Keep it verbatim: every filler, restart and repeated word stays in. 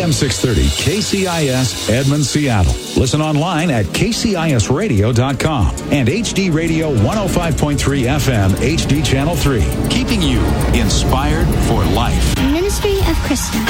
M six thirty K C I S Edmond, Seattle. Listen online at K C I S radio dot com and H D Radio one oh five point three F M H D Channel three. Keeping you inspired for life. Ministry of Christian.